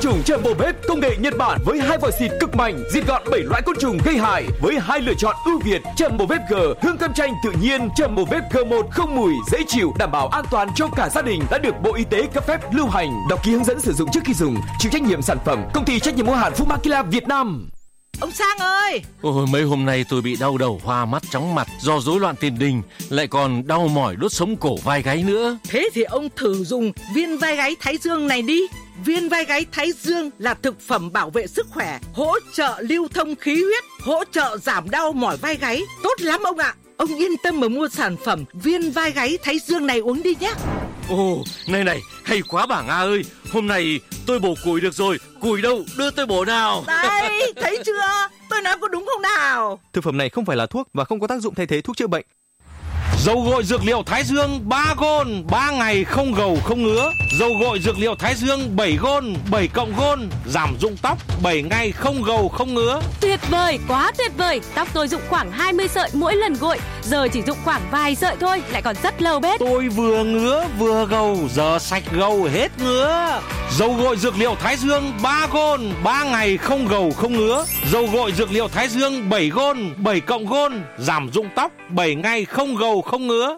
trùng Jumbo Vet công nghệ Nhật Bản với 2 vòi xịt cực mạnh, diệt gọn 7 loại côn trùng gây hại với 2 lựa chọn ưu việt. Jumbo Vet G hương cam chanh tự nhiên, Jumbo Vet G1 không mùi, dễ chịu, đảm bảo an toàn cho cả gia đình, đã được Bộ Y tế cấp phép lưu hành. Đọc ký hướng dẫn sử dụng trước khi dùng. Chịu trách nhiệm sản phẩm Công ty trách nhiệm hữu hạn Fumakila Việt Nam. Ông Sang ơi! Ôi, mấy hôm nay tôi bị đau đầu, hoa mắt, chóng mặt do rối loạn tiền đình, lại còn đau mỏi đốt sống cổ vai gáy nữa. Thế thì ông thử dùng viên vai gáy Thái Dương này đi. Viên vai gáy Thái Dương là thực phẩm bảo vệ sức khỏe, hỗ trợ lưu thông khí huyết, hỗ trợ giảm đau mỏi vai gáy. Tốt lắm ông ạ! Ông yên tâm mà mua sản phẩm viên vai gáy Thái Dương này uống đi nhé. Ồ, này, hay quá bà Nga ơi. Hôm nay tôi bổ củi được rồi. Củi đâu, đưa tôi bổ nào. Đây, thấy chưa? Tôi nói có đúng không nào? Thực phẩm này không phải là thuốc và không có tác dụng thay thế thuốc chữa bệnh. Dầu gội dược liệu Thái Dương 3 gôn, 3 ngày không gầu không ngứa. Dầu gội dược liệu Thái Dương 7 gôn, 7 cộng gôn, giảm rụng tóc, 7 ngày không gầu không ngứa. Tuyệt vời, quá tuyệt vời. Tóc tôi rụng khoảng 20 sợi mỗi lần gội, giờ chỉ rụng khoảng vài sợi thôi, lại còn rất lâu bết. Tôi vừa ngứa vừa gầu, giờ sạch gầu hết ngứa. Dầu gội dược liệu Thái Dương 3 gôn, 3 ngày không gầu không ngứa. Dầu gội dược liệu Thái Dương 7 gôn, 7 cộng gôn, giảm rụng tóc, 7 ngày không gầu không ngứa.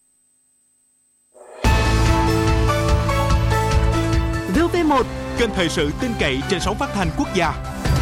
VV1 kênh thời sự tin cậy trên sóng phát thanh quốc gia.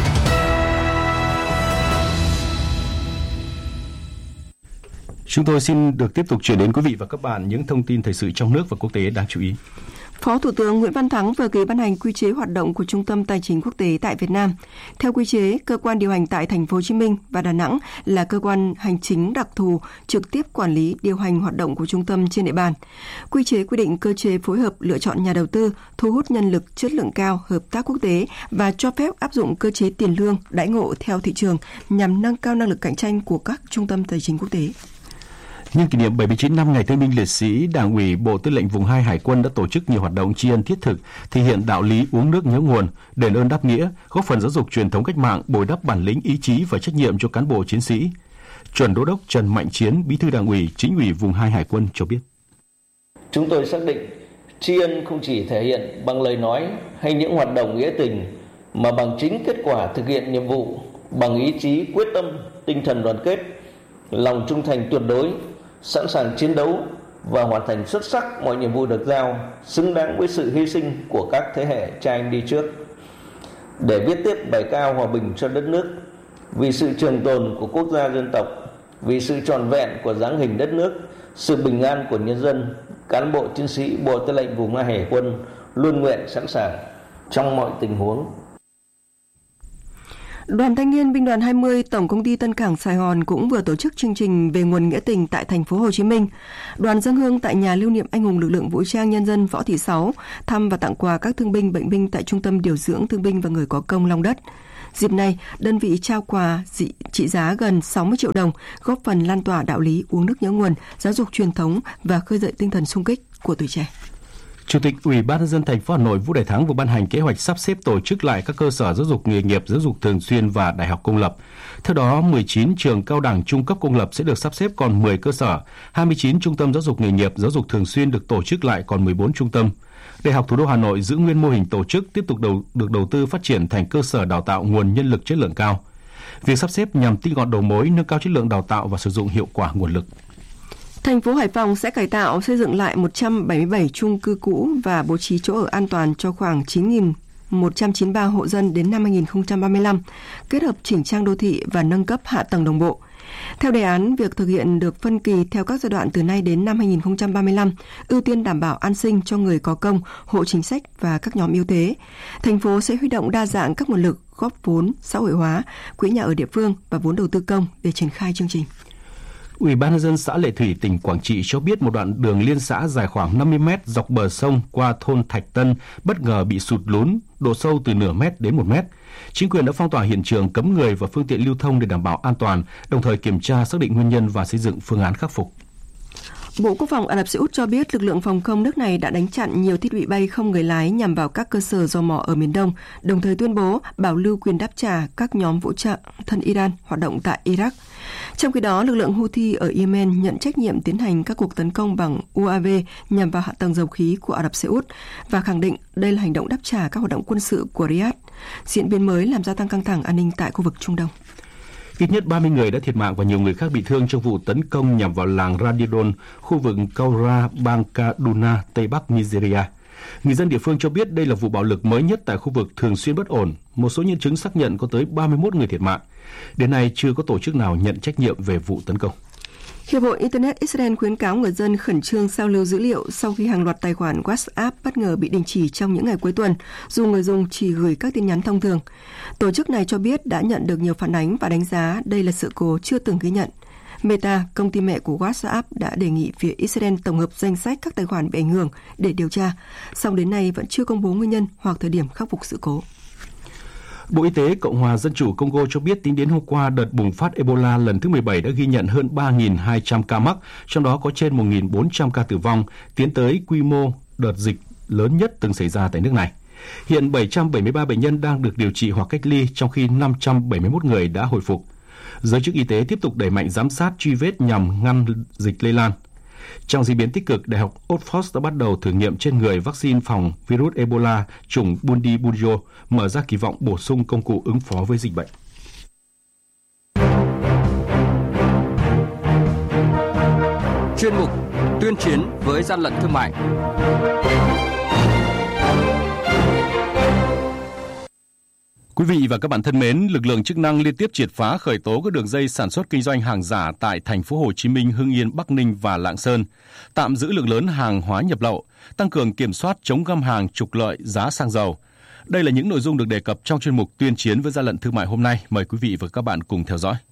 Chúng tôi xin được tiếp tục chuyển đến quý vị và các bạn những thông tin thời sự trong nước và quốc tế đáng chú ý. Phó Thủ tướng Nguyễn Văn Thắng vừa ký ban hành quy chế hoạt động của Trung tâm Tài chính Quốc tế tại Việt Nam. Theo quy chế, cơ quan điều hành tại Thành phố Hồ Chí Minh và Đà Nẵng là cơ quan hành chính đặc thù trực tiếp quản lý điều hành hoạt động của trung tâm trên địa bàn. Quy chế quy định cơ chế phối hợp lựa chọn nhà đầu tư, thu hút nhân lực chất lượng cao, hợp tác quốc tế và cho phép áp dụng cơ chế tiền lương, đãi ngộ theo thị trường nhằm nâng cao năng lực cạnh tranh của các trung tâm tài chính quốc tế. Nhân kỷ niệm 79 năm Ngày Thương binh Liệt sĩ, Đảng ủy Bộ Tư lệnh Vùng 2 Hải quân đã tổ chức nhiều hoạt động tri ân thiết thực, thể hiện đạo lý uống nước nhớ nguồn, đền ơn đáp nghĩa, góp phần giáo dục truyền thống cách mạng, bồi đắp bản lĩnh, ý chí và trách nhiệm cho cán bộ chiến sĩ. Chuẩn Đô đốc Trần Mạnh Chiến, Bí thư Đảng ủy, Chính ủy Vùng 2 Hải quân cho biết. Chúng tôi xác định tri ân không chỉ thể hiện bằng lời nói hay những hoạt động nghĩa tình, mà bằng chính kết quả thực hiện nhiệm vụ, bằng ý chí quyết tâm, tinh thần đoàn kết, lòng trung thành tuyệt đối, sẵn sàng chiến đấu và hoàn thành xuất sắc mọi nhiệm vụ được giao, xứng đáng với sự hy sinh của các thế hệ cha anh đi trước. Để viết tiếp bài ca hòa bình cho đất nước, vì sự trường tồn của quốc gia dân tộc, vì sự trọn vẹn của dáng hình đất nước, sự bình an của nhân dân, cán bộ chiến sĩ Bộ Tư lệnh Vùng 2 Hải quân luôn nguyện sẵn sàng trong mọi tình huống. Đoàn Thanh niên Binh đoàn 20 Tổng công ty Tân Cảng Sài Gòn cũng vừa tổ chức chương trình về nguồn nghĩa tình tại thành phố Hồ Chí Minh. Đoàn dâng hương tại nhà lưu niệm anh hùng lực lượng vũ trang nhân dân Võ Thị Sáu, thăm và tặng quà các thương binh bệnh binh tại Trung tâm điều dưỡng thương binh và người có công Long Đất. Dịp này, đơn vị trao quà trị giá gần 60 triệu đồng, góp phần lan tỏa đạo lý uống nước nhớ nguồn, giáo dục truyền thống và khơi dậy tinh thần xung kích của tuổi trẻ. Chủ tịch Ủy ban nhân dân thành phố Hà Nội Vũ Đại Thắng vừa ban hành kế hoạch sắp xếp tổ chức lại các cơ sở giáo dục nghề nghiệp, giáo dục thường xuyên và đại học công lập. Theo đó, 19 trường cao đẳng trung cấp công lập sẽ được sắp xếp còn 10 cơ sở, 29 trung tâm giáo dục nghề nghiệp, giáo dục thường xuyên được tổ chức lại còn 14 trung tâm. Đại học Thủ đô Hà Nội giữ nguyên mô hình tổ chức, tiếp tục được đầu tư phát triển thành cơ sở đào tạo nguồn nhân lực chất lượng cao. Việc sắp xếp nhằm tinh gọn đầu mối, nâng cao chất lượng đào tạo và sử dụng hiệu quả nguồn lực. Thành phố Hải Phòng sẽ cải tạo, xây dựng lại 177 chung cư cũ và bố trí chỗ ở an toàn cho khoảng 9.193 hộ dân đến năm 2035, kết hợp chỉnh trang đô thị và nâng cấp hạ tầng đồng bộ. Theo đề án, việc thực hiện được phân kỳ theo các giai đoạn từ nay đến năm 2035, ưu tiên đảm bảo an sinh cho người có công, hộ chính sách và các nhóm yếu thế. Thành phố sẽ huy động đa dạng các nguồn lực, góp vốn, xã hội hóa, quỹ nhà ở địa phương và vốn đầu tư công để triển khai chương trình. Ủy ban nhân dân xã Lệ Thủy, tỉnh Quảng Trị cho biết một đoạn đường liên xã dài khoảng 50 m dọc bờ sông qua thôn Thạch Tân bất ngờ bị sụt lún, độ sâu từ nửa mét đến 1 mét. Chính quyền đã phong tỏa hiện trường, cấm người và phương tiện lưu thông để đảm bảo an toàn, đồng thời kiểm tra xác định nguyên nhân và xây dựng phương án khắc phục. Bộ Quốc phòng Ả Rập Xê Út cho biết lực lượng phòng không nước này đã đánh chặn nhiều thiết bị bay không người lái nhằm vào các cơ sở dầu mỏ ở miền Đông, đồng thời tuyên bố bảo lưu quyền đáp trả các nhóm vũ trang thân Iran hoạt động tại Iraq. Trong khi đó, lực lượng Houthi ở Yemen nhận trách nhiệm tiến hành các cuộc tấn công bằng UAV nhằm vào hạ tầng dầu khí của Ả Rập Xê Út và khẳng định đây là hành động đáp trả các hoạt động quân sự của Riyadh. Diễn biến mới làm gia tăng căng thẳng an ninh tại khu vực Trung Đông. Ít nhất 30 người đã thiệt mạng và nhiều người khác bị thương trong vụ tấn công nhằm vào làng Radidon, khu vực Kaura, bang Kaduna, Tây Bắc Nigeria. Người dân địa phương cho biết đây là vụ bạo lực mới nhất tại khu vực thường xuyên bất ổn. Một số nhân chứng xác nhận có tới 31 người thiệt mạng. Đến nay chưa có tổ chức nào nhận trách nhiệm về vụ tấn công. Hiệp hội Internet Israel khuyến cáo người dân khẩn trương sao lưu dữ liệu sau khi hàng loạt tài khoản WhatsApp bất ngờ bị đình chỉ trong những ngày cuối tuần, dù người dùng chỉ gửi các tin nhắn thông thường. Tổ chức này cho biết đã nhận được nhiều phản ánh và đánh giá đây là sự cố chưa từng ghi nhận. Meta, công ty mẹ của WhatsApp, đã đề nghị phía Israel tổng hợp danh sách các tài khoản bị ảnh hưởng để điều tra, song đến nay vẫn chưa công bố nguyên nhân hoặc thời điểm khắc phục sự cố. Bộ Y tế Cộng hòa Dân chủ Congo cho biết tính đến hôm qua, đợt bùng phát Ebola lần thứ 17 đã ghi nhận hơn 3.200 ca mắc, trong đó có trên 1.400 ca tử vong, tiến tới quy mô đợt dịch lớn nhất từng xảy ra tại nước này. Hiện 773 bệnh nhân đang được điều trị hoặc cách ly, trong khi 571 người đã hồi phục. Giới chức y tế tiếp tục đẩy mạnh giám sát, truy vết nhằm ngăn dịch lây lan. Trong diễn biến tích cực, Đại học Oxford đã bắt đầu thử nghiệm trên người vaccine phòng virus Ebola chủng Bundibugyo, mở ra kỳ vọng bổ sung công cụ ứng phó với dịch bệnh. Chuyên mục tuyên chiến với gian lận thương mại. Quý vị và các bạn thân mến, lực lượng chức năng liên tiếp triệt phá khởi tố các đường dây sản xuất kinh doanh hàng giả tại thành phố Hồ Chí Minh, Hưng Yên, Bắc Ninh và Lạng Sơn, tạm giữ lượng lớn hàng hóa nhập lậu, tăng cường kiểm soát chống găm hàng trục lợi giá xăng dầu. Đây là những nội dung được đề cập trong chuyên mục tuyên chiến với gian lận thương mại hôm nay. Mời quý vị và các bạn cùng theo dõi.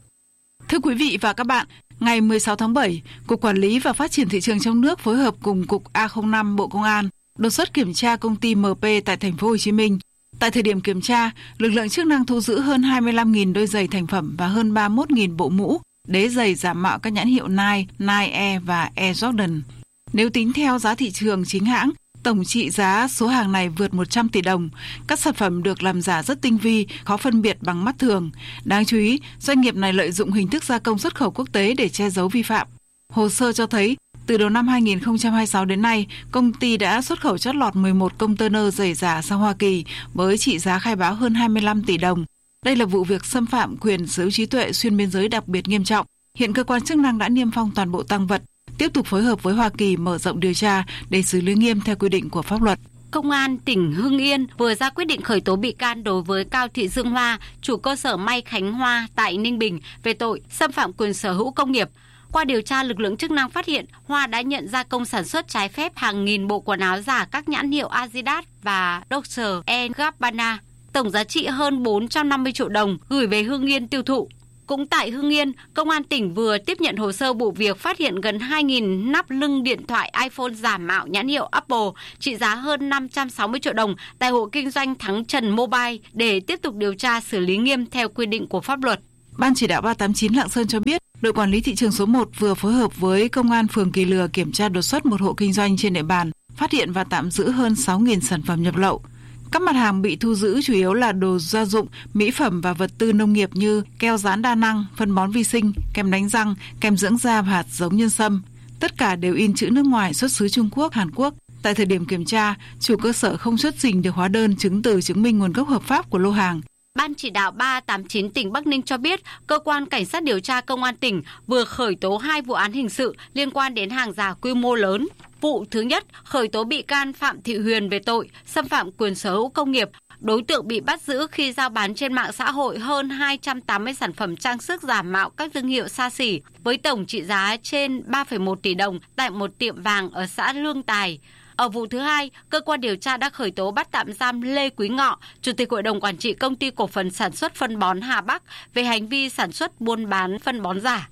Thưa quý vị và các bạn, ngày 16 tháng 7, Cục Quản lý và Phát triển Thị trường trong nước phối hợp cùng Cục A05 Bộ Công an đột xuất kiểm tra công ty MP tại thành phố Hồ Chí Minh. Tại thời điểm kiểm tra, lực lượng chức năng thu giữ hơn 25.000 đôi giày thành phẩm và hơn 31.000 bộ mũ, đế giày giả mạo các nhãn hiệu Nike, Nike Air và Air Jordan. Nếu tính theo giá thị trường chính hãng, tổng trị giá số hàng này vượt 100 tỷ đồng. Các sản phẩm được làm giả rất tinh vi, khó phân biệt bằng mắt thường. Đáng chú ý, doanh nghiệp này lợi dụng hình thức gia công xuất khẩu quốc tế để che giấu vi phạm. Hồ sơ cho thấy, từ đầu năm 2026 đến nay, công ty đã xuất khẩu chót lọt 11 container giày giả sang Hoa Kỳ với trị giá khai báo hơn 25 tỷ đồng. Đây là vụ việc xâm phạm quyền sở hữu trí tuệ xuyên biên giới đặc biệt nghiêm trọng. Hiện cơ quan chức năng đã niêm phong toàn bộ tang vật, tiếp tục phối hợp với Hoa Kỳ mở rộng điều tra để xử lý nghiêm theo quy định của pháp luật. Công an tỉnh Hưng Yên vừa ra quyết định khởi tố bị can đối với Cao Thị Dương Hoa, chủ cơ sở may Khánh Hoa tại Ninh Bình về tội xâm phạm quyền sở hữu công nghiệp. Qua điều tra, lực lượng chức năng phát hiện Hoa đã nhận gia công sản xuất trái phép hàng nghìn bộ quần áo giả các nhãn hiệu Adidas và Dolce & Gabbana, tổng giá trị hơn 450 triệu đồng gửi về Hưng Yên tiêu thụ. Cũng tại Hưng Yên, Công an tỉnh vừa tiếp nhận hồ sơ vụ việc phát hiện gần 2.000 nắp lưng điện thoại iPhone giả mạo nhãn hiệu Apple trị giá hơn 560 triệu đồng tại hộ kinh doanh Thắng Trần Mobile để tiếp tục điều tra xử lý nghiêm theo quy định của pháp luật. Ban chỉ đạo 389 Lạng Sơn cho biết, đội quản lý thị trường số 1 vừa phối hợp với Công an phường Kỳ Lừa kiểm tra đột xuất một hộ kinh doanh trên địa bàn, phát hiện và tạm giữ hơn 6.000 sản phẩm nhập lậu. Các mặt hàng bị thu giữ chủ yếu là đồ gia dụng, mỹ phẩm và vật tư nông nghiệp như keo dán đa năng, phân bón vi sinh, kem đánh răng, kem dưỡng da và hạt giống nhân sâm. Tất cả đều in chữ nước ngoài xuất xứ Trung Quốc, Hàn Quốc. Tại thời điểm kiểm tra, chủ cơ sở không xuất trình được hóa đơn chứng từ chứng minh nguồn gốc hợp pháp của lô hàng. Ban chỉ đạo 389 tỉnh Bắc Ninh cho biết, cơ quan cảnh sát điều tra công an tỉnh vừa khởi tố 2 vụ án hình sự liên quan đến hàng giả quy mô lớn. Vụ thứ nhất, khởi tố bị can Phạm Thị Huyền về tội xâm phạm quyền sở hữu công nghiệp. Đối tượng bị bắt giữ khi giao bán trên mạng xã hội hơn 280 sản phẩm trang sức giả mạo các thương hiệu xa xỉ với tổng trị giá trên 3,1 tỷ đồng tại một tiệm vàng ở xã Lương Tài. Ở vụ thứ hai, cơ quan điều tra đã khởi tố bắt tạm giam Lê Quý Ngọ, Chủ tịch Hội đồng Quản trị Công ty Cổ phần Sản xuất Phân bón Hà Bắc về hành vi sản xuất buôn bán phân bón giả.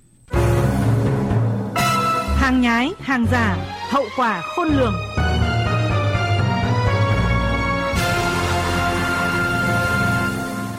Hàng nhái, hàng giả, hậu quả khôn lường. Thưa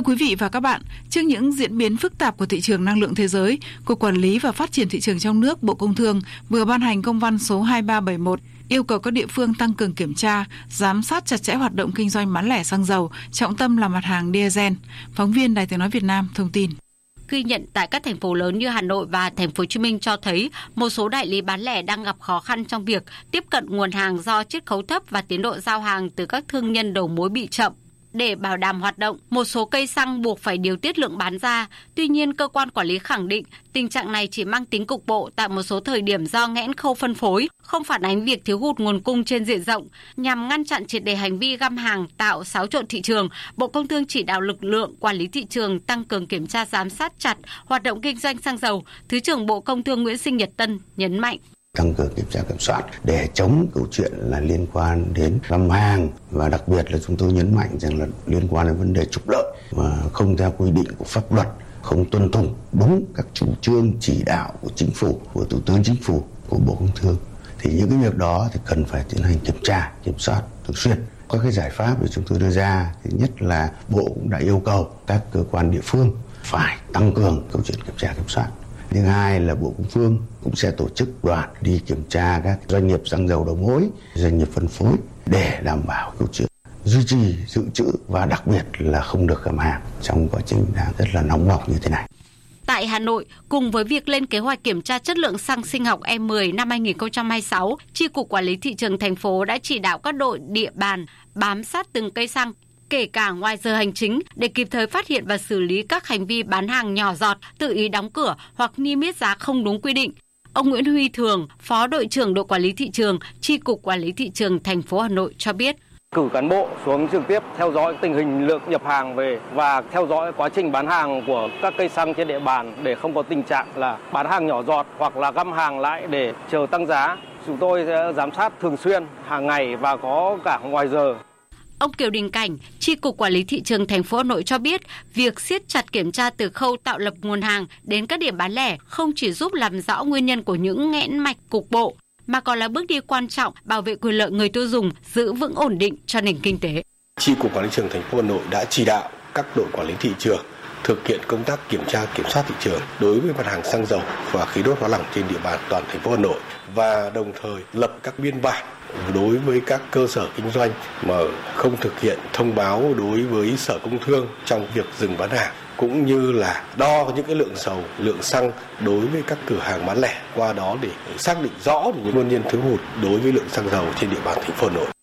quý vị và các bạn, trước những diễn biến phức tạp của thị trường năng lượng thế giới, Cục Quản lý và Phát triển Thị trường trong nước, Bộ Công Thương vừa ban hành công văn số 2371 yêu cầu các địa phương tăng cường kiểm tra, giám sát chặt chẽ hoạt động kinh doanh bán lẻ xăng dầu, trọng tâm là mặt hàng diesel. Phóng viên Đài Tiếng nói Việt Nam thông tin. Ghi nhận tại các thành phố lớn như Hà Nội và Thành phố Hồ Chí Minh cho thấy một số đại lý bán lẻ đang gặp khó khăn trong việc tiếp cận nguồn hàng do chiết khấu thấp và tiến độ giao hàng từ các thương nhân đầu mối bị chậm. Để bảo đảm hoạt động, một số cây xăng buộc phải điều tiết lượng bán ra. Tuy nhiên, cơ quan quản lý khẳng định tình trạng này chỉ mang tính cục bộ tại một số thời điểm do nghẽn khâu phân phối, không phản ánh việc thiếu hụt nguồn cung trên diện rộng. Nhằm ngăn chặn triệt để hành vi găm hàng tạo xáo trộn thị trường, Bộ Công Thương chỉ đạo lực lượng quản lý thị trường tăng cường kiểm tra giám sát chặt hoạt động kinh doanh xăng dầu. Thứ trưởng Bộ Công Thương Nguyễn Sinh Nhật Tân nhấn mạnh. Tăng cường kiểm tra kiểm soát để chống câu chuyện là liên quan đến găm hàng, và đặc biệt là chúng tôi nhấn mạnh rằng là liên quan đến vấn đề trục lợi và không theo quy định của pháp luật, không tuân thủ đúng các chủ trương chỉ đạo của chính phủ, của Thủ tướng Chính phủ, của Bộ Công Thương. Thì những cái việc đó thì cần phải tiến hành kiểm tra, kiểm soát thường xuyên. Các cái giải pháp để chúng tôi đưa ra, thứ nhất là Bộ cũng đã yêu cầu các cơ quan địa phương phải tăng cường câu chuyện kiểm tra kiểm soát. Thứ hai là Bộ Công Thương cũng sẽ tổ chức đoàn đi kiểm tra các doanh nghiệp xăng dầu đầu mối, doanh nghiệp phân phối để đảm bảo câu chuyện duy trì dự trữ và đặc biệt là không được găm hàng trong quá trình đang rất là nóng bỏng như thế này. Tại Hà Nội, cùng với việc lên kế hoạch kiểm tra chất lượng xăng sinh học E10 năm 2026, Chi cục Quản lý Thị trường thành phố đã chỉ đạo các đội địa bàn bám sát từng cây xăng, kể cả ngoài giờ hành chính, để kịp thời phát hiện và xử lý các hành vi bán hàng nhỏ giọt, tự ý đóng cửa hoặc niêm yết giá không đúng quy định. Ông Nguyễn Huy Thường, Phó đội trưởng đội quản lý thị trường, Chi cục Quản lý Thị trường thành phố Hà Nội cho biết. Cử cán bộ xuống trực tiếp theo dõi tình hình lượng nhập hàng về và theo dõi quá trình bán hàng của các cây xăng trên địa bàn để không có tình trạng là bán hàng nhỏ giọt hoặc là găm hàng lại để chờ tăng giá. Chúng tôi sẽ giám sát thường xuyên, hàng ngày và có cả ngoài giờ. Ông Kiều Đình Cảnh, Chi cục Quản lý Thị trường thành phố Hà Nội cho biết, việc siết chặt kiểm tra từ khâu tạo lập nguồn hàng đến các điểm bán lẻ không chỉ giúp làm rõ nguyên nhân của những nghẽn mạch cục bộ, mà còn là bước đi quan trọng bảo vệ quyền lợi người tiêu dùng, giữ vững ổn định cho nền kinh tế. Chi cục Quản lý thị trường thành phố Hà Nội đã chỉ đạo các đội quản lý thị trường thực hiện công tác kiểm tra kiểm soát thị trường đối với mặt hàng xăng dầu và khí đốt hóa lỏng trên địa bàn toàn thành phố Hà Nội, và đồng thời lập các biên bản đối với các cơ sở kinh doanh mà không thực hiện thông báo đối với Sở Công Thương trong việc dừng bán hàng, cũng như là đo những cái lượng dầu, lượng xăng đối với các cửa hàng bán lẻ, qua đó để xác định rõ những nguyên nhân thiếu hụt đối với lượng xăng dầu trên địa bàn thành phố Hà Nội.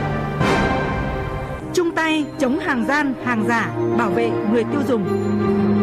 Chung tay chống hàng gian, hàng giả, bảo vệ người tiêu dùng.